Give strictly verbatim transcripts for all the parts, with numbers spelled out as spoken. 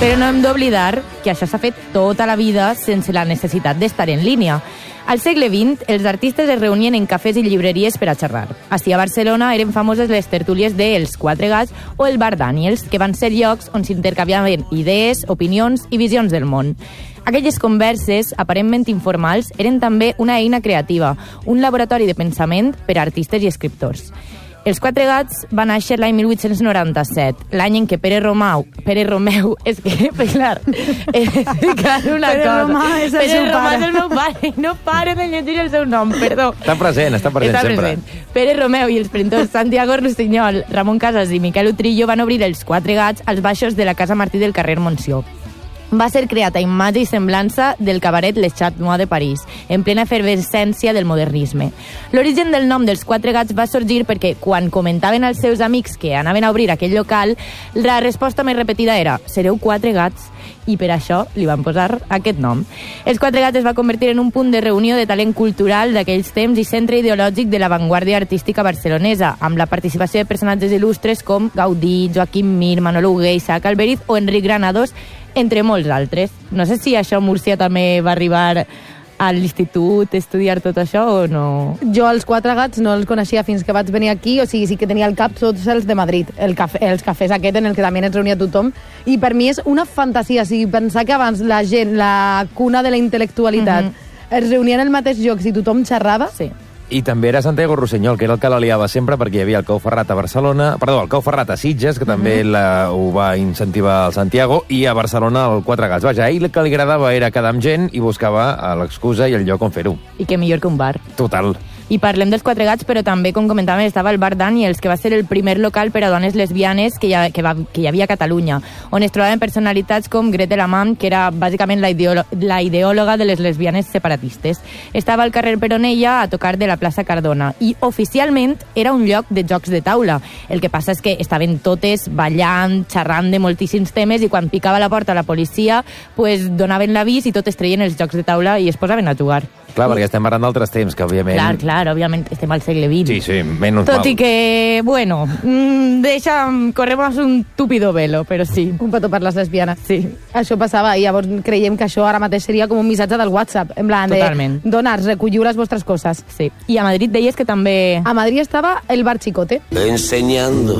Però no hem d'oblidar que això s'ha fet tota la vida sense la necessitat d'estar en línia. Al segle vint, els artistes es reunien en cafès i llibreries per a xerrar. Així a Barcelona eren famoses les tertúlies de Els Quatre Gats o el Bar Daniels, que van ser llocs on s'intercanviaven idees, opinions i visions del món. Aquelles converses, aparentment informals, eren també una eina creativa, un laboratori de pensament per a artistes i escriptors. Els Quatre Gats van néixer l'any mil vuit-cents noranta-set, l'any en què Pere Romeu... Pere Romeu, és que, clar, he d'explicar una Pere cosa. Romà és el Pere seu Romà pare. és el meu pare, no pare de llegir el seu nom, perdó. Està present, està present Està sempre. present. Pere Romeu i els printors Santiago Rossinyol, Ramon Casas i Miquel Utrillo van obrir els Quatre Gats als baixos de la Casa Martí del carrer Montsió. Va ser creat a imatge i semblança del cabaret Les Chat Noir de París, en plena efervescència del modernisme. L'origen del nom dels Quatre Gats va sorgir perquè, quan comentaven als seus amics que anaven a obrir aquell local, la resposta més repetida era «Sereu quatre gats», i per això li van posar aquest nom. Els Quatre Gats es va convertir en un punt de reunió de talent cultural d'aquells temps i centre ideològic de l'avantguàrdia artística barcelonesa, amb la participació de personatges il·lustres com Gaudí, Joaquim Mir, Manolo Hugué, Isaac Alberiz o Enric Granados, entre molts altres. No sé si això a Múrcia també va arribar a l'institut, estudiar tot això o no? Jo els Quatre Gats no els coneixia fins que vaig venir aquí, o sigui, sí que tenia al cap tots els de Madrid, el cafè, els cafès aquest en el que també es reunia tothom, i per mi és una fantasia, o sigui, pensar que abans la gent, la cuna de la intel·lectualitat, mm-hmm. es reunia en el mateix lloc i tothom xerrava. Sí. I també era Santiago Rossinyol, que era el que la liava sempre, perquè hi havia el Cau Ferrat a Barcelona, perdó, el Cau Ferrat a Sitges, que també mm-hmm. la, ho va incentivar el Santiago, i a Barcelona el Quatre Gats. Vaja, a ell el que li agradava era quedar amb gent i buscava l'excusa i el lloc on fer-ho. I què millor que un bar. Total. I parlem dels Quatre Gats, però també, com comentàvem, estava el Bar Daniels, que va ser el primer local per a dones lesbianes que hi, ha, que va, que hi havia a Catalunya, on es trobaven personalitats com Grete Lamam, que era bàsicament la, ideolo la ideòloga de les lesbianes separatistes. Estava al carrer Peronella, a tocar de la plaça Cardona, i oficialment era un lloc de jocs de taula. El que passa és que estaven totes ballant, xerrant de moltíssims temes, i quan picava a la porta la policia, pues, donaven l'avís i totes treien els jocs de taula i es posaven a jugar. Clar, perquè estem parlant d'altres temps, que òbviament... Clar, clar, òbviament estem al segle vint. Sí, sí, menys Tot mal. i que, bueno, mmm, deixa, corremos un túpido velo, però sí. Un petó per les lesbianes. Sí. Això passava i llavors creiem que això ara mateix seria com un missatge del WhatsApp, en plan Totalment. de donar, recolliu les vostres coses. Sí. I a Madrid deies que també... A Madrid estava el Bar Chicote. Enseñando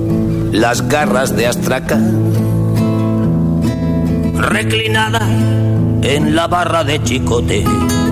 las garras de Astraca, reclinada en la barra de Chicote,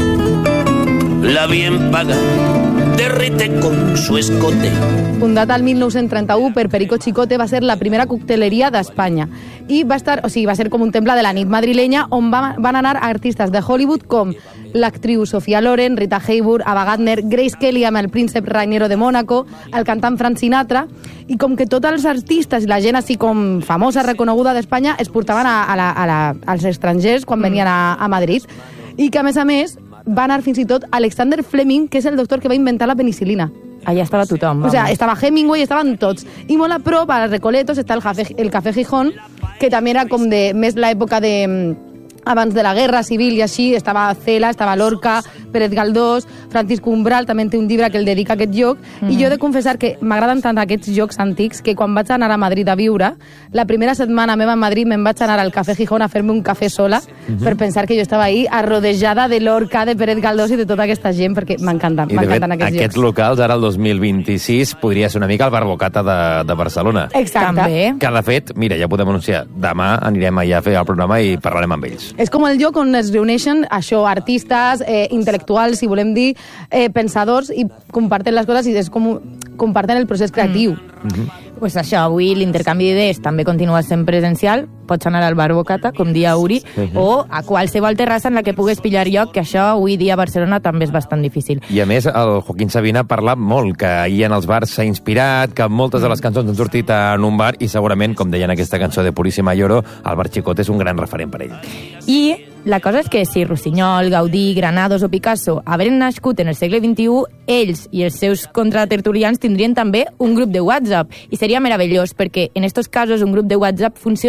la bien paga derrite con su escote. Fundat al mil nou-cents trenta-u per Perico Chicote, va ser la primera cocteleria d'Espanya. I va estar, o sigui, va ser com un temple de la nit madrilenya on va, van anar artistes de Hollywood com l'actriu Sofia Loren, Rita Hayworth, Ava Gardner, Grace Kelly amb el príncep Rainiero de Mónaco, el cantant Frank Sinatra, i com que tots els artistes i la gent així com famosa, reconeguda d'Espanya, es portaven a, a la, a la, als estrangers quan venien a, a Madrid. I que, a més a més, va anar fins i tot Alexander Fleming, que és el doctor que va inventar la penicilina. Allà estava tothom. O sea, estava Hemingway, estaven tots. I molt a prop, a Recoletos, està el Café, el Café Gijón, que també era com de més l'època de... abans de la Guerra Civil i així, estava Cela, estava Lorca, Pérez Galdós, Francisco Umbral, també té un llibre que el dedica a aquest lloc, mm-hmm. i jo he de confessar que m'agraden tant aquests llocs antics que quan vaig anar a Madrid a viure, la primera setmana meva a Madrid me'n vaig anar al Café Gijón a fer-me un cafè sola, mm-hmm. per pensar que jo estava ahí arrodejada de Lorca, de Pérez Galdós i de tota aquesta gent, perquè m'encanten, m'encanten aquests llocs. Aquests locals, ara el dos mil vint-i-sis, podria ser una mica el Bar Bocata de, de Barcelona. Exacte. També. Que, de fet, mira, ja podem anunciar, demà anirem allà a fer el programa i parlarem amb ells. És com el lloc on es reuneixen això, artistes, eh, intel·lectuals, si volem dir, eh, pensadors, i comparten les coses i és com comparten el procés creatiu. Mm. Mm-hmm. Pues això, avui l'intercanvi d'idees també continua sent presencial. Pots anar al Bar Bocata, com dia Uri, uh-huh. o a qualsevol terrassa en la que pugues pillar lloc, que això avui dia a Barcelona també és bastant difícil. I a més, el Joaquín Sabina ha parlat molt, que ahir en els bars s'ha inspirat, que moltes de les cançons han sortit en un bar, i segurament, com deien aquesta cançó de Puríssima Lloro, el Bar Chicote és un gran referent per ell. I la cosa és que si Rossinyol, Gaudí, Granados o Picasso haveren nascut en el segle vint-i-u, ells i els seus contratertulians tindrien també un grup de WhatsApp. I seria meravellós, perquè en estos casos un grup de WhatsApp funciona un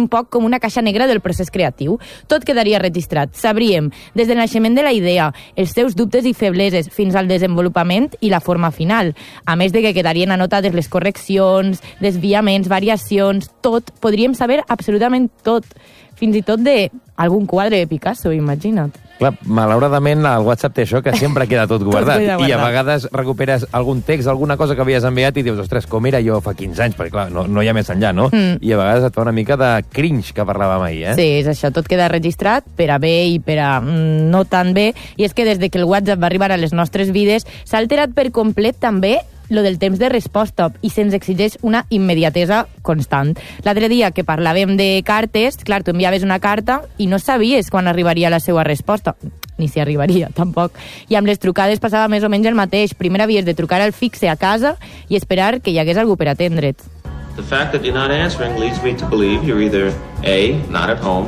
un poc com una caixa negra del procés creatiu. Tot quedaria registrat. Sabríem, des del naixement de la idea, els seus dubtes i febleses fins al desenvolupament i la forma final. A més de que quedarien anotades les correccions, desviaments, variacions, tot. Podríem saber absolutament tot. Fins i tot d'algun quadre de Picasso, imagina't. Clar, malauradament el WhatsApp té això, que sempre queda tot guardat. Tot queda guardat. I a vegades recuperes algun text, alguna cosa que havies enviat i dius, ostres, com era jo fa quinze anys? Perquè clar, no, no hi ha més enllà, no? Mm. I a vegades et fa una mica de cringe, que parlàvem ahir, eh? Sí, és això, tot queda registrat per a bé i per a mm, no tan bé. I és que des de que el WhatsApp va arribar a les nostres vides s'ha alterat per complet també lo del temps de resposta i se'ns exigeix una immediatesa constant. L'altre dia que parlàvem de cartes, clar, tu enviaves una carta i no sabies quan arribaria la seva resposta, ni si arribaria, tampoc. I amb les trucades passava més o menys el mateix. Primer havies de trucar al fixe a casa i esperar que hi hagués algú per atendre't. The fact that you're not answering leads me to believe you're either A, not at home,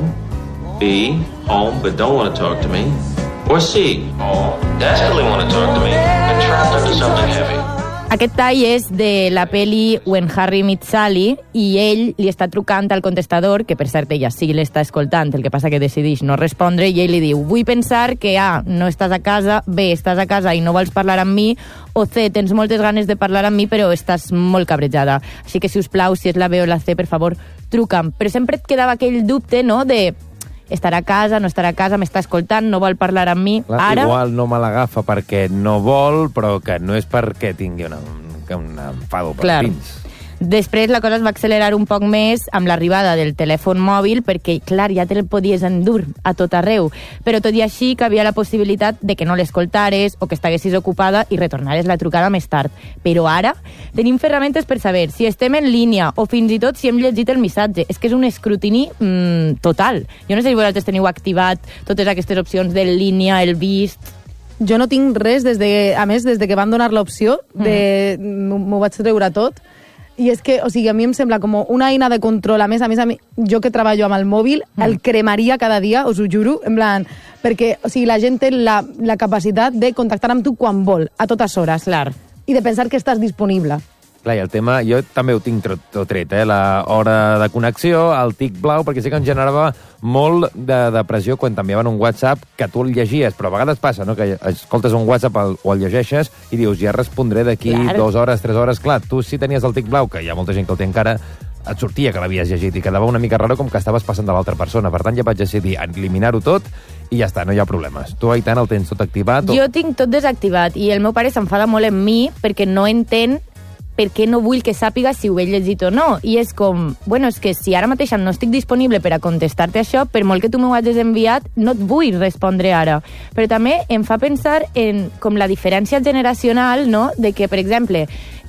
B, home but don't want to talk to me, or C, home, desperately want to talk to me, and trapped into something heavy. Aquest tall és de la peli When Harry Met Sally i ell li està trucant al contestador, que per cert ella sí l'està escoltant, el que passa que decideix no respondre, i ell li diu, vull pensar que A, no estàs a casa, B, estàs a casa i no vols parlar amb mi, o C, tens moltes ganes de parlar amb mi però estàs molt cabrejada. Així que, si us plau, si és la B o la C, per favor, truca'm. Però sempre et quedava aquell dubte, no?, de estarà a casa, no estarà a casa, m'està escoltant, no vol parlar amb mi. Clar, ara... Igual no me l'agafa perquè no vol, però que no és perquè tingui una, una enfado per Clar. dins. Després la cosa es va accelerar un poc més amb l'arribada del telèfon mòbil perquè, clar, ja te'l podies endur a tot arreu. Però tot i així que havia la possibilitat de que no l'escoltares o que estiguessis ocupada i retornares la trucada més tard. Però ara tenim ferramentes per saber si estem en línia o fins i tot si hem llegit el missatge. És que és un escrutini mmm, total. Jo no sé si vosaltres teniu activat totes aquestes opcions de línia, el vist... Jo no tinc res, des de, a més, des de que van donar l'opció, de m'ho m'ho vaig treure tot. I és que, o sigui, a mi em sembla com una eina de control. A més, a més, a mi, jo que treballo amb el mòbil, mm. el cremaria cada dia, us ho juro, en plan, perquè, o sigui, la gent té la, la capacitat de contactar amb tu quan vol, a totes hores. Clar. I de pensar que estàs disponible. Clar, i el tema, jo també ho tinc tot tret, eh? La hora de connexió, el tic blau, perquè sí que em generava molt de depressió quan t'enviaven un WhatsApp que tu el llegies, però a vegades passa, no?, que escoltes un WhatsApp o el llegeixes i dius, ja respondré d'aquí dues hores, tres hores. Clar, tu si tenies el tic blau, que hi ha molta gent que el té encara, et sortia que l'havies llegit i quedava una mica raro com que estaves passant de l'altra persona. Per tant, ja vaig decidir eliminar-ho tot i ja està, no hi ha problemes. Tu, Aitana, el tens tot activat? O... Jo tinc tot desactivat i el meu pare s'enfada molt amb mi perquè no entén per què no vull que sàpiga si ho he llegit o no. I és com, bueno, és que si ara mateix no estic disponible per a contestar-te això, per molt que tu m'ho hagis enviat, no et vull respondre ara. Però també em fa pensar en com la diferència generacional, no?, de que, per exemple,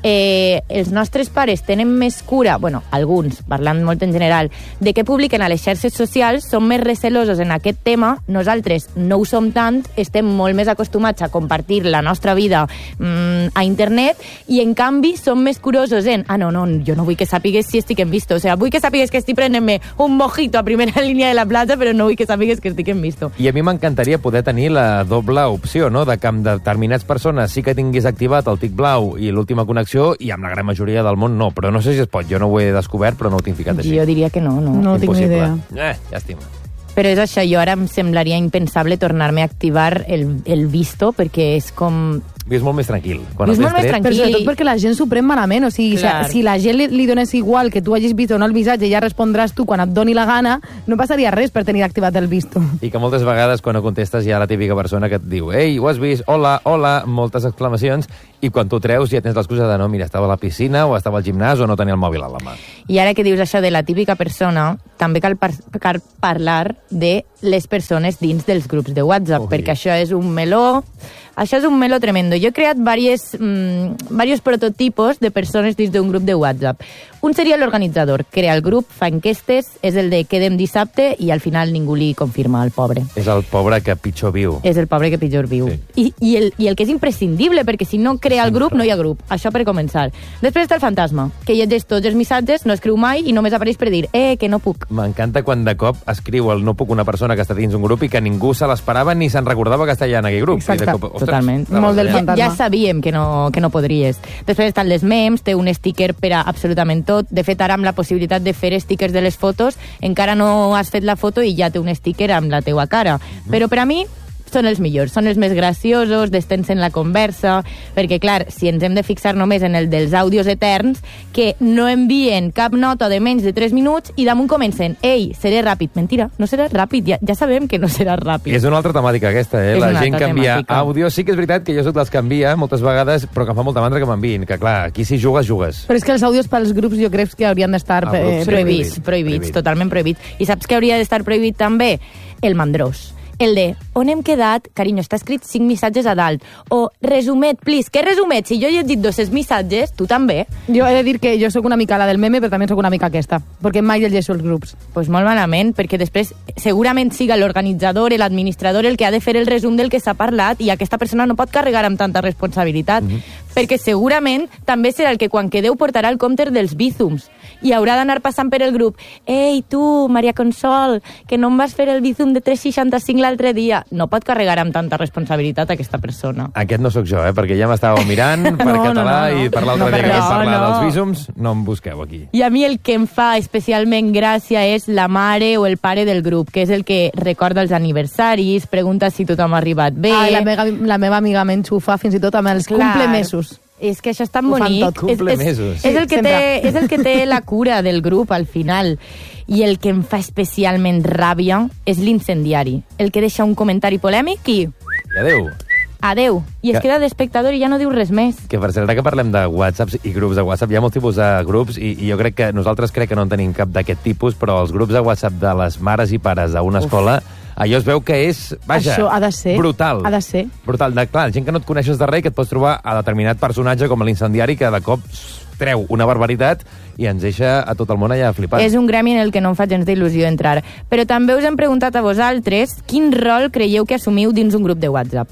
eh, els nostres pares tenen més cura, bueno, alguns, parlant molt en general, de què publiquen a les xarxes socials, són més recelosos en aquest tema, nosaltres no ho som tant, estem molt més acostumats a compartir la nostra vida mm, a internet, i en canvi som més curosos en, ah, no, no, jo no vull que sàpigues si estic en visto, o sigui, vull que sàpigues que estic prenent-me un mojito a primera línia de la platja, però no vull que sàpigues que estic en visto. I a mi m'encantaria poder tenir la doble opció, no?, de que amb determinats persones sí que tinguis activat el tic blau i l'última connexió, i amb la gran majoria del món no, però no sé si es pot, jo no ho he descobert, però no ho tinc ficat així. Jo diria que no, no. No tinc ni idea. Eh, llàstima. Però és això, jo ara em semblaria impensable tornar-me a activar el, el visto, perquè és com... Vius molt més tranquil. Quan Vius molt més tranquil. Però sobretot perquè la gent s'ho pren malament. O sigui, Clar. si la gent li, li dones igual que tu hagis vist o no el missatge, ja respondràs tu quan et doni la gana, no passaria res per tenir activat el visto. I que moltes vegades quan no contestes hi ha la típica persona que et diu ei, ho has vist? Hola, hola, moltes exclamacions, i quan tu treus ja tens l'excusa de no, mira, estava a la piscina o estava al gimnàs o no tenia el mòbil a la mà. I ara que dius això de la típica persona, també cal, par cal parlar de les persones dins dels grups de WhatsApp, Ui. perquè això és un meló... Això és un meló tremendo. Jo he creat diversos mm, prototipos de persones dins d'un grup de WhatsApp. Un seria l'organitzador, crea el grup, fa enquestes, és el de quedem dissabte i al final ningú li confirma al pobre. És el pobre que pitjor viu. És el pobre que pitjor viu. Sí. I, i, el, I el que és imprescindible, perquè si no crea el grup, no hi ha grup. Això per començar. Després està el fantasma, que llegeix tots els missatges, no escriu mai i només apareix per dir, eh, que no puc. M'encanta quan de cop escriu el no puc una persona que està dins un grup i que ningú se l'esperava ni se'n recordava que està allà en aquell grup. Exacte. I de cop, ostres, totalment. Ostres, Molt del Ja, fantasma. ja sabíem que no, que no podries. Després estan les memes, té un sticker per a absolutament tot. De fet, ara amb la possibilitat de fer stickers de les fotos, encara no has fet la foto i ja té un sticker amb la teua cara. Però per a mi són els millors, són els més graciosos, destensen la conversa, perquè, clar, si ens hem de fixar només en el dels àudios eterns, que no envien cap nota de menys de tres minuts i damunt comencen, ei, seré ràpid. Mentira, no serà ràpid, ja, ja sabem que no serà ràpid. És una altra temàtica aquesta, eh? És La una gent altra que envia temàtica. àudio. Sí que és veritat que jo soc dels que envia moltes vegades, però que em fa molta mandra que m'enviïn. Que, clar, aquí si jugues, jugues. Però és que els àudios pels grups jo crec que haurien d'estar Ah, eh, grups, sí. prohibits. prohibits, prohibit, prohibits, prohibit. totalment prohibits. I saps que hauria d'estar prohibit també? El mandrós. El de, on hem quedat? Carinyo, està escrit cinc missatges a dalt. O, resumet, please. Què resumet? Si jo he llegit dos-cents missatges, tu també. Jo he de dir que jo sóc una mica la del meme, però també sóc una mica aquesta, perquè mai llegeixo els grups. Pues molt malament, perquè després segurament siga l'organitzador, l'administrador, el que ha de fer el resum del que s'ha parlat i aquesta persona no pot carregar amb tanta responsabilitat. Mm -hmm. Perquè segurament també serà el que quan quedeu portarà el compte dels bízums i haurà d'anar passant per el grup. Ei, tu, Maria Consol, que no em vas fer el bízum de tres coma seixanta-cinc l'altre dia. No pot carregar amb tanta responsabilitat aquesta persona. Aquest no sóc jo, eh? Perquè ja m'estàveu mirant per No, no, català no, no. i per l'altre No, dia que però vam parlar no. dels bízums, no em busqueu aquí. I a mi el que em fa especialment gràcia és la mare o el pare del grup, que és el que recorda els aniversaris, pregunta si tothom ha arribat bé... Ai, la, meva, la meva amiga m'enxufa fins i tot amb els Clar. complemesos. És que això és tan Ho fan bonic. tot. Complemesos. És, és, és, el que Sempre. té, és el que té la cura del grup al final. I el que em fa especialment ràbia és l'incendiari. El que deixa un comentari polèmic i... I adéu. Adeu. I es Que- queda d'espectador i ja no diu res més. Que per cert, ara que parlem de WhatsApps i grups de WhatsApp, hi ha molts tipus de grups i, i jo crec que nosaltres crec que no en tenim cap d'aquest tipus, però els grups de WhatsApp de les mares i pares d'una escola, allò es veu que és, vaja, Això ha de ser. brutal. Ha de ser. Brutal. De, clar, gent que no et coneixes de res, que et pots trobar a determinat personatge com l'incendiari que de cop treu una barbaritat i ens deixa a tot el món allà flipant. És un gremi en el que no em fa gens d'il·lusió entrar. Però també us hem preguntat a vosaltres quin rol creieu que assumiu dins un grup de WhatsApp.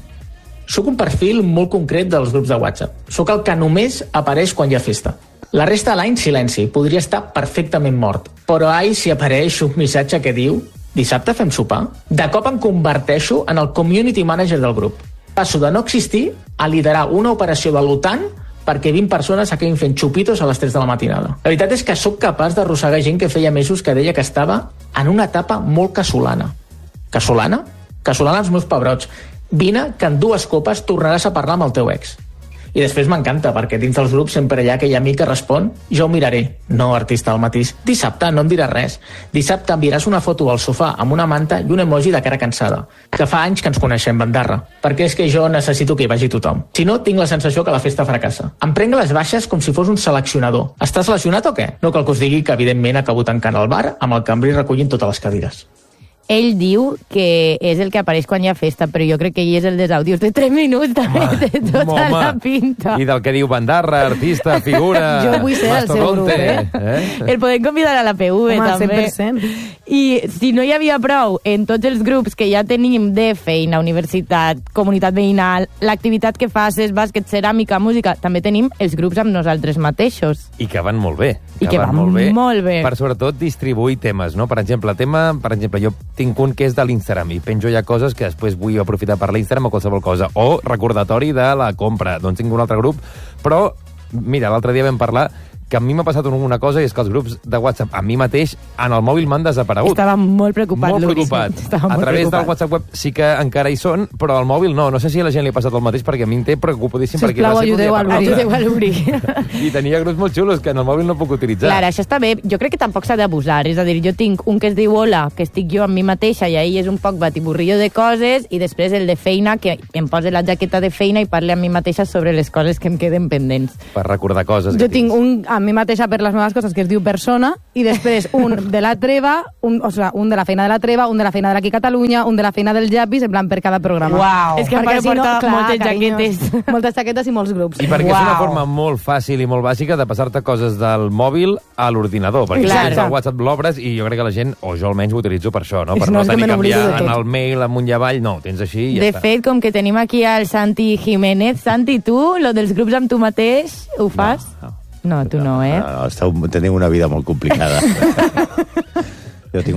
Soc un perfil molt concret dels grups de WhatsApp. Soc el que només apareix quan hi ha festa. La resta de l'any, silenci. Podria estar perfectament mort. Però ai, si apareix un missatge que diu dissabte fem sopar, de cop em converteixo en el community manager del grup. Passo de no existir a liderar una operació de l'OTAN perquè vint persones acabin fent xupitos a les tres de la matinada. La veritat és que sóc capaç d'arrossegar gent que feia mesos que deia que estava en una etapa molt casolana. Casolana? Casolana els meus pebrots. Vine, que en dues copes tornaràs a parlar amb el teu ex. I després m'encanta, perquè dins dels grups sempre hi ha aquell amic que respon jo ho miraré. No, artista del matís. Dissabte no em diràs res. Dissabte enviaràs una foto al sofà amb una manta i un emoji de cara cansada. Que fa anys que ens coneixem, bandarra. Perquè és que jo necessito que hi vagi tothom. Si no, tinc la sensació que la festa fracassa. Em prenc les baixes com si fos un seleccionador. Estàs lesionat o què? No cal que us digui que, evidentment, acabo tancant el bar amb el cambrer recollint totes les cadires. Ell diu que és el que apareix quan hi ha festa, però jo crec que ell és el dels àudios de tres minuts, també té tota Home, la pinta. I del que diu bandarra, artista, figura... Jo vull ser el seu mastodonte, grup, eh? El podem convidar a la P V, Home, també. cent per cent. I si no hi havia prou en tots els grups que ja tenim de feina, universitat, comunitat veïnal, l'activitat que faces, bàsquet, ceràmica, música, també tenim els grups amb nosaltres mateixos. I que van molt bé. I que van molt bé. Per sobretot distribuir temes, no? Per exemple, tema, per exemple, jo tinc un que és de l'Instagram i penjo ja coses que després vull aprofitar per l'Instagram o qualsevol cosa. O recordatori de la compra. Doncs tinc un altre grup. Però, mira, l'altre dia vam parlar que a mi m'ha passat una cosa i és que els grups de WhatsApp a mi mateix en el mòbil m'han desaparegut. Estava molt preocupat, Molt Luri. preocupat. Estava A molt través preocupat. del WhatsApp web sí que encara hi són, però al mòbil no. No sé si a la gent li ha passat el mateix perquè a mi em té preocupadíssim. perquè Sisplau, no sé com ajudeu hi ha al parlat. Luri. Ajudeu a l'Uri. I tenia grups molt xulos que en el mòbil no puc utilitzar. Clar, això està bé. Jo crec que tampoc s'ha d'abusar. És a dir, jo tinc un que es diu Hola, que estic jo amb mi mateixa i ahir és un poc batiburrillo de coses, i després el de feina, que em posa la jaqueta de feina i parle amb mi mateixa sobre les coses que em queden pendents. Per recordar coses. Jo que tinc tens. un a mi mateixa per les meves coses que es diu persona i després un de la treva, un, o sigui, un de la feina de la treva, un de la feina de l'Aquí Catalunya, un de la feina del Llapis, en plan per cada programa. Uau. És que em Perquè pare porta moltes carinyos, jaquetes. Moltes jaquetes i molts grups. I perquè és una Uau. forma molt fàcil i molt bàsica de passar-te coses del mòbil a l'ordinador, perquè Clar. si tens el WhatsApp l'obres i jo crec que la gent, o jo almenys ho utilitzo per això, no? I Per si no no, és que tenir me que n'oblido enviar de en tot. el mail amunt i avall, no, ho tens així i ja De està. fet, com que tenim aquí al Santi Jiménez, Santi, tu, lo dels grups amb tu mateix, ho fas? no. No, tu no, eh? No, no, esteu, teniu una vida molt complicada. Jo tinc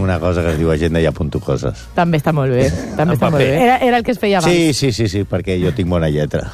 tinc una cosa que es diu agenda i apunto coses. També està molt bé. També està molt bé. Era, era el que es feia abans. Sí, sí, sí, sí, perquè jo tinc bona lletra.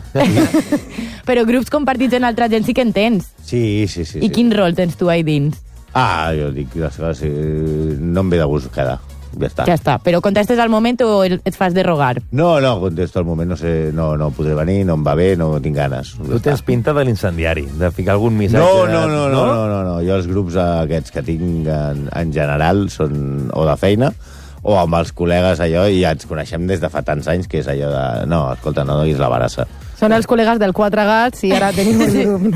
Però grups compartits en altra gent sí que en tens. Sí, sí, sí. I sí. quin rol tens tu ahí dins? Ah, jo dic, les coses, eh, no em ve de gust quedar. Ja està. Ja està. Però contestes al moment o et fas de rogar? No, no, contesto al moment, no sé, no, no podré venir, no em va bé, no tinc ganes. Tu tens pinta de l'incendiari, de ficar algun missatge... No, no, no, no, no, no, no. Jo els grups aquests que tinc en, en general són o de feina o amb els col·legues allò, i ja ens coneixem des de fa tants anys, que és allò de... No, escolta, no donis la barassa. Són els col·legues del Quatre Gats i ara tenim un grup.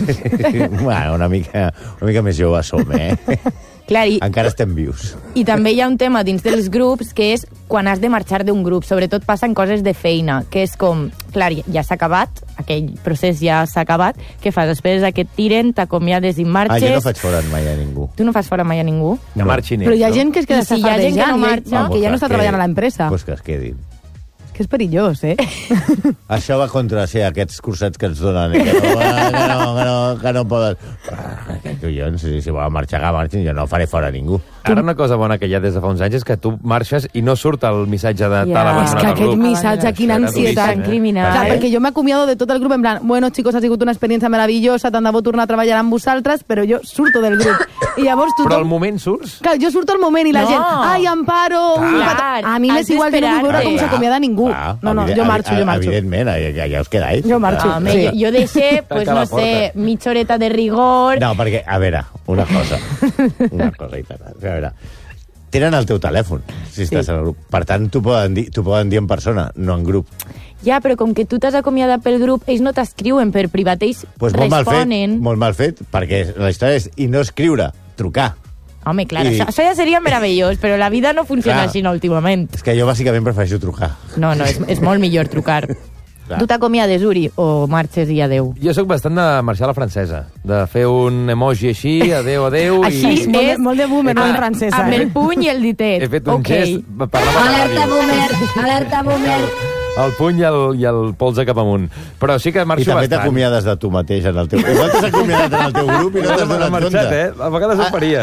Sí. Bueno, una mica, una mica més joves som, eh? Clar, i, Encara estem vius. I també hi ha un tema dins dels grups que és quan has de marxar d'un grup. Sobretot passen coses de feina, que és com, clar, ja s'ha acabat, aquell procés ja s'ha acabat, què fas? Després que et tiren, t'acomiades i marxes... Ah, jo no faig fora mai a ningú. Tu no fas fora mai a ningú? Que marxin ells, Però hi ha no? gent que es queda I si hi ha gent que no marxa, que ja no està treballant a l'empresa. Pues que es quedin. Que és perillós, eh? Això va contra sí, aquests cursets que ens donen, eh? que, no, que, no, que, no, que no poden... Aquests collons, si, si volen marxar, que marxin, jo no faré fora a ningú. Ara una cosa bona que hi ha des de fa uns anys és que tu marxes i no surt el missatge de Ja. tal És abandonat que el aquest grup. missatge, quina Això era ansietat. duríssim, eh? criminal. Clar, eh? perquè jo m'acomiado de tot el grup en plan, bueno, chicos, ha sigut una experiència meravellosa, tant de bo tornar a treballar amb vosaltres, però jo surto del grup. I llavors tothom... Però al moment surts? Clar, jo surto al moment i la No. gent, ai, Amparo... un Clar, pat-". A mi has m'és igual, jo no vull veure d'esperar-te. com s'acomiada ningú. Clar, No, no, evident- jo marxo, jo marxo. Evidentment, ja, ja us quedáis. Jo marxo. No, home, Sí. jo, jo deixé, pues, Tanca la no sé, porta. mitja horeta de rigor... No, perquè, a veure, una cosa. Una cosa i tant. A veure, tenen el teu telèfon, si estàs Sí. en el grup. Per tant, t'ho poden, dir, t'ho poden dir en persona, no en grup. Ja, però com que tu t'has acomiadat pel grup, ells no t'escriuen per privat, ells Pues molt mal fet, responen... molt mal fet, perquè la història és, i no escriure, trucar. Home, clar, I- això, això ja seria meravellós, però la vida no funciona Clar. així no, últimament. És que jo bàsicament prefereixo trucar. No, no, és, és molt millor trucar. Clar. Tu t'acomiades, Uri, o marxes i adeu? Jo sóc bastant de marxar a la francesa, de fer un emoji així, adeu, adeu... Així i... Molt de- és... molt de boomer, Clar. en francesa. Amb eh? el puny i el ditet. He fet un Ok. gest parlant a la Alerta ràdio. boomer, alerta boomer. El puny i el, i el polze cap amunt. Però sí que I marxo també bastant. t'acomiades de tu mateix en el teu grup. Igual t'has acomiadat en el teu grup i no t'has M'ha donat marxat, compte. eh? A vegades ho faria.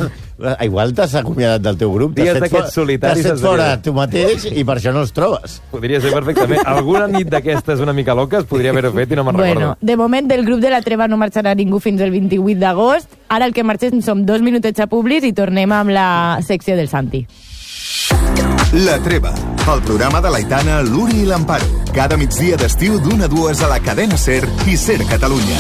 Ah, Igual t'has acomiadat del teu grup, t'has Dies fet, d'aquests fo- solitaris t'has es fet fora diria. tu mateix i per això no els trobes. Podria ser perfectament. Alguna nit d'aquestes una mica loques podria haver-ho fet i no me'n Bueno, recordo. de moment del grup de la Treva no marxarà ningú fins el vint-i-vuit d'agost. Ara el que marxem som dos minutets a Publis i tornem amb la secció del Santi. La Treva, el programa de l'Aitana, l'Uri i l'Amparo. Cada migdia d'estiu d'una a dues a la cadena SER i SER Catalunya.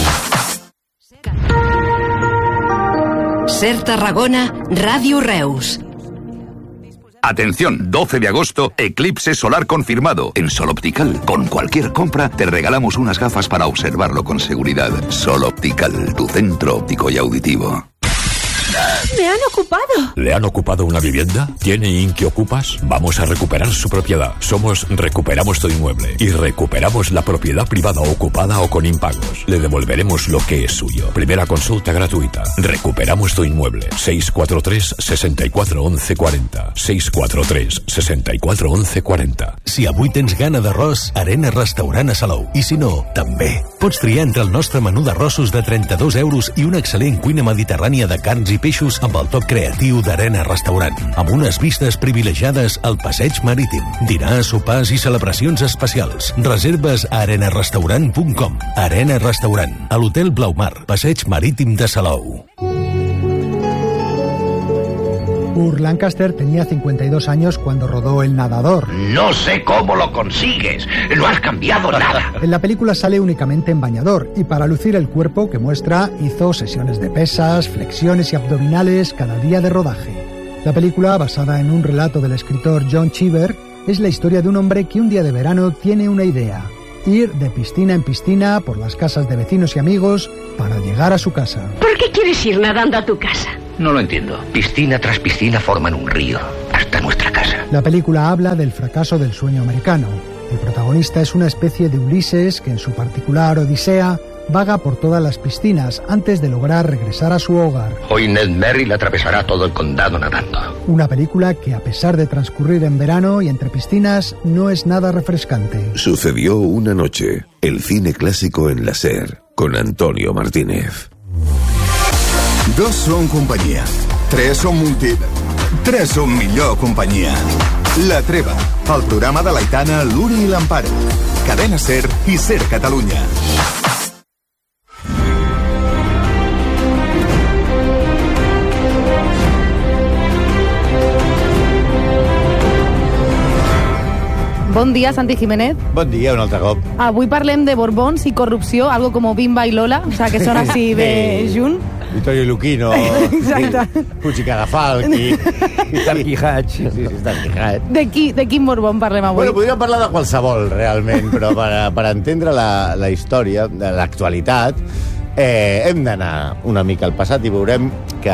SER Tarragona, Radio Reus. Atención, doce de agosto, eclipse solar confirmado en Sol Optical. Con cualquier compra te regalamos unas gafas para observarlo con seguridad. Sol Optical, tu centro óptico y auditivo. ¡Me han ocupado! ¿Le han ocupado una vivienda? ¿Tiene Inqui Ocupas? Vamos a recuperar su propiedad. Somos Recuperamos tu Inmueble y recuperamos la propiedad privada ocupada o con impagos. Le devolveremos lo que es suyo. Primera consulta gratuita. Recuperamos tu Inmueble. seis cuatro tres, seis cuatro, once cuarenta. seis cuatro tres, seis cuatro, once cuarenta. Si avui tens gana d'arròs, Arena Restaurant a Salou. I si no, també. Pots triar entre el nostre menú d'arrossos de trenta-dos euros i una excel·lent cuina mediterrània de carns i peixos amb el toc creatiu d'Arena Restaurant, amb unes vistes privilegiades al passeig marítim. Dinars, sopars i celebracions especials. Reserves a arena restaurant punt com. Arena Restaurant, a l'Hotel Blaumar, passeig marítim de Salou. Burt Lancaster tenía cincuenta y dos años cuando rodó El Nadador. No sé cómo lo consigues. No has cambiado nada. En la película sale únicamente en bañador y para lucir el cuerpo que muestra hizo sesiones de pesas, flexiones y abdominales cada día de rodaje. La película, basada en un relato del escritor John Cheever, es la historia de un hombre que un día de verano tiene una idea: ir de piscina en piscina por las casas de vecinos y amigos para llegar a su casa. ¿Por qué quieres ir nadando a tu casa? No lo entiendo. Piscina tras piscina forman un río hasta nuestra casa. La película habla del fracaso del sueño americano. El protagonista es una especie de Ulises que en su particular odisea vaga por todas las piscinas antes de lograr regresar a su hogar. Hoy Ned Merrill atravesará todo el condado nadando. Una película que, a pesar de transcurrir en verano y entre piscinas, no es nada refrescante. Sucedió una noche, el cine clásico en la SER, con Antonio Martínez. Dos son compañía. Tres som multi... Tres som millor companyia. La Treva, el programa de l'Aitana, l'Uri i l'Amparo. Cadena Ser i Ser Catalunya. Bon dia, Santi Jiménez. Bon dia, un altre cop. Avui parlem de Borbons i corrupció, algo como Bimba i Lola, o sea, que són així de junt. Vittorio Luquino, Exacte. Puig i Cadafalc i... i Tarqui Hatch. Sí, sí, Tarqui Hatch. De, qui, de quin Borbón parlem avui? Bueno, podríem parlar de qualsevol, realment, però per, per entendre la, la història, de l'actualitat, eh, hem d'anar una mica al passat i veurem que,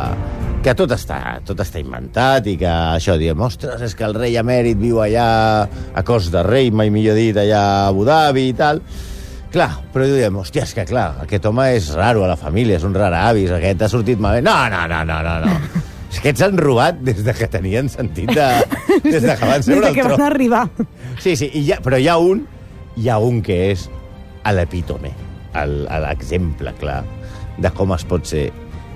que tot està, tot està inventat i que això, diem, ostres, és que el rei emèrit viu allà a cos de rei, mai millor dit, allà a Abu Dhabi i tal. Clar, però diem, hòstia, és que clar, aquest home és raro a la família, és un raravis, aquest ha sortit malament. No, no, no, no, no, no. És que s'han robat des de que tenien sentit de... Des de que van seure al tron. Des de que van arribar. Sí, sí, i ja, però hi ha un, hi ha un que és a l'epítome, l'exemple clar de com es pot ser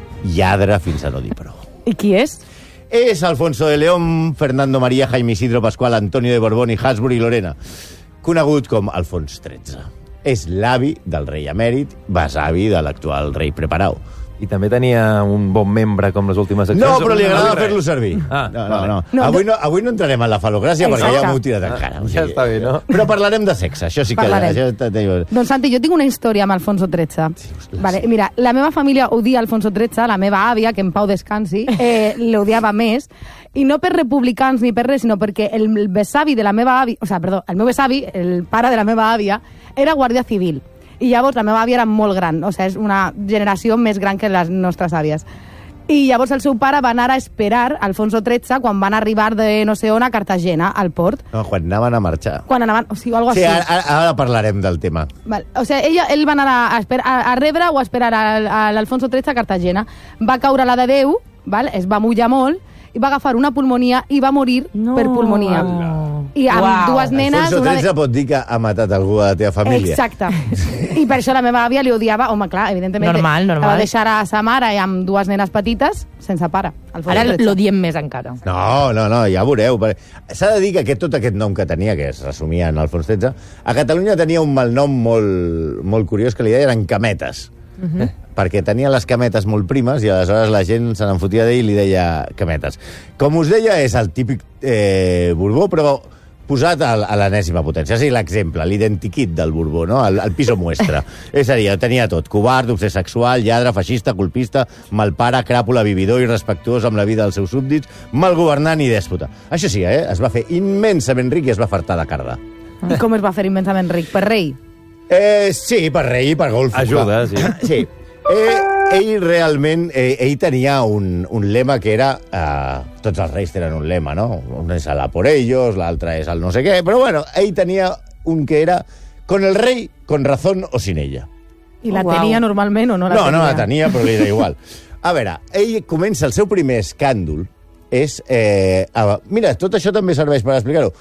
lladre fins a no dir prou. I qui és? És Alfonso de León, Fernando María, Jaime Isidro Pascual, Antonio de Borbón i Habsburg i Lorena, conegut com Alfons tretze. És l'avi del rei emèrit, besavi de l'actual rei Preparau. I també tenia un bon membre com les últimes accions. No, però li agrada fer-lo servir. Ah, no, no, no. no avui, no avui no entrarem en la falocràcia perquè ja m'ho he tirat encara. O sigui, ja està bé, no? Però parlarem de sexe, això sí que... Això... Doncs, Santi, jo tinc una història amb Alfonso tretze. Sí, vale, mira, la meva família odia Alfonso tretze, la meva àvia, que en pau descansi, eh, l'odiava més, i no per republicans ni per res, sinó perquè el besavi de la meva àvia... O sigui, perdó, el meu besavi, el pare de la meva àvia, era guàrdia civil. I llavors la meva àvia era molt gran, o sigui, és una generació més gran que les nostres àvies. I llavors el seu pare va anar a esperar Alfonso tretze quan van arribar de no sé on a Cartagena, al port. No, quan anaven a marxar. Quan anaven, o sigui, algo sí, així. Sí, ara, ara parlarem del tema. Val. O sigui, ella, ell va anar a, a, esper, a, a rebre o a esperar a l'Alfonso tretze a Cartagena. Va caure la de Déu, val? Es va mullar molt, i va agafar una pulmonia i va morir no. per pulmonia. No. I amb wow. dues nenes... Alfonso tretze de... pot dir que ha matat algú de la teva família. Exacte. I per això la meva àvia li odiava. Home, clar, evidentment... Normal, normal. Va deixar a sa mare i amb dues nenes petites sense pare. Alfonso Ara l'odiem més encara. No, no, no, ja veureu. S'ha de dir que aquest, tot aquest nom que tenia, que es resumia en Alfons tretze, a Catalunya tenia un malnom molt, molt curiós que li deien cametes. Uh-huh. eh? Perquè tenia les cametes molt primes i aleshores la gent se n'enfotia d'ell i li deia cametes. Com us deia, és el típic eh, Borbó, però posat a, a l'enèsima potència. És l'exemple, l'identiquit del Borbó, no? El, el piso muestra. És a dir, tenia tot. Covard, obsés sexual, lladre, feixista, colpista, malpare, cràpula, vividor, irrespectuós amb la vida dels seus súbdits, mal governant i dèspota. Això sí, eh? Es va fer immensament ric i es va fartar de carda. I com es va fer immensament ric? Per rei? Eh, sí, per rei i per golf. Ajuda, sí. Sí. Eh, ell realment, eh, ell tenia un, un lema que era... Eh, tots els reis tenen un lema, no? Un és el a por ellos, l'altre és el no sé què, però bueno, ell tenia un que era con el rei, con razón o sin ella. I la oh, wow. tenia normalment o no la no, tenia? No, no la tenia, però li era igual. A veure, ell comença el seu primer escàndol és... Eh, a, mira, tot això també serveix per explicar-ho.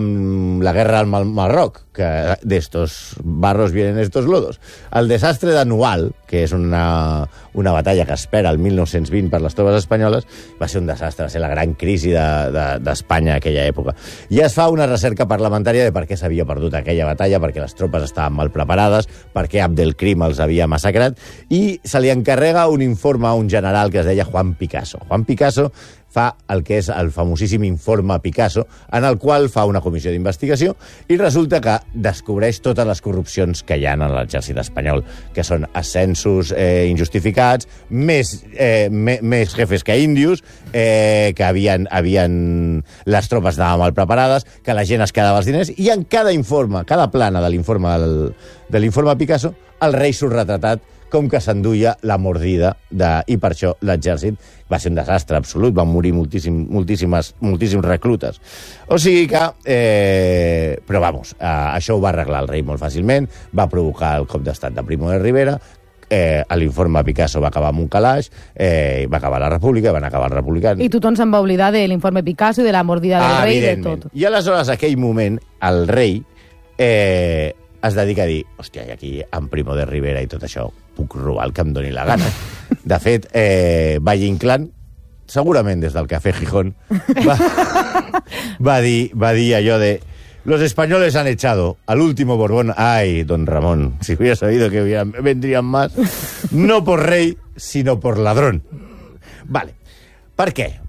Amb la guerra al Marroc, que d'estos barros vienen estos lodos. El desastre d'Anual, que és una, una batalla que espera el mil nou-cents vint per les tropes espanyoles, va ser un desastre, va ser la gran crisi d'Espanya de, de, a aquella època. I es fa una recerca parlamentària de per què s'havia perdut aquella batalla, perquè les tropes estaven mal preparades, perquè Abdelkrim els havia massacrat, i se li encarrega un informe a un general que es deia Juan Picasso. Juan Picasso fa el que és el famosíssim informe Picasso, en el qual fa una comissió d'investigació i resulta que descobreix totes les corrupcions que hi ha en l'exèrcit espanyol, que són ascensos eh, injustificats, més, eh, me, més jefes que índios, eh, que havien, havien les tropes anaven mal preparades, que la gent es quedava els diners, i en cada informe, cada plana de l'informe de l'informe Picasso, el rei surt retratat com que s'enduia la mordida de... I per això l'exèrcit va ser un desastre absolut, van morir moltíssim, moltíssimes, moltíssims reclutes. O sigui que... Eh... Però, vamos, eh, això ho va arreglar el rei molt fàcilment, va provocar el cop d'estat de Primo de Rivera, eh, l'informe Picasso va acabar amb un calaix, eh, va acabar la república, van acabar els republicans... I tothom se'n va oblidar de l'informe Picasso i de la mordida del ah, rei i de tot. I aleshores, aquell moment, el rei... Eh, es dedica a dir, hòstia, i aquí amb Primo de Rivera i tot això puc robar el que em doni la gana. De fet, eh, Valle Inclán segurament des del Café Gijón, va, va, dir, va dir allò de los españoles han echado al último Borbón. Ay, don Ramón, si hubiera sabido que hubieran, vendrían más, no por rey, sino por ladrón. Vale. Per què?